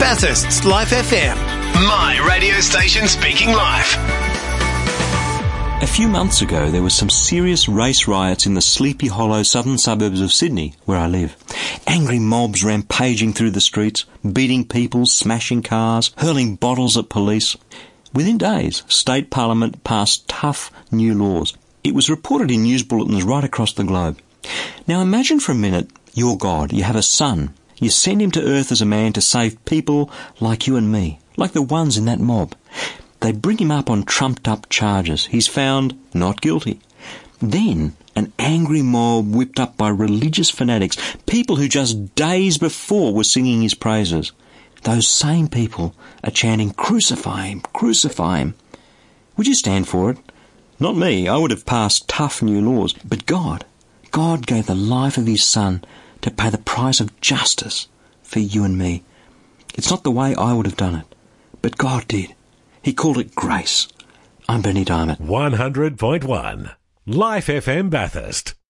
Bathurst's Life FM. My radio station speaking life. A few months ago, there were some serious race riots in the Sleepy Hollow southern suburbs of Sydney, where I live. Angry mobs rampaging through the streets, beating people, smashing cars, hurling bottles at police. Within days, State Parliament passed tough new laws. It was reported in news bulletins right across the globe. Now imagine for a minute, you're God, you have a son. You send him to earth as a man to save people like you and me, like the ones in that mob. They bring him up on trumped-up charges. He's found not guilty. Then, an angry mob whipped up by religious fanatics, people who just days before were singing his praises. Those same people are chanting, "Crucify him, crucify him." Would you stand for it? Not me. I would have passed tough new laws. But God gave the life of his son to pay the price of justice for you and me. It's not the way I would have done it, but God did. He called it grace. I'm Benny Diamond. 100.1 Life FM Bathurst.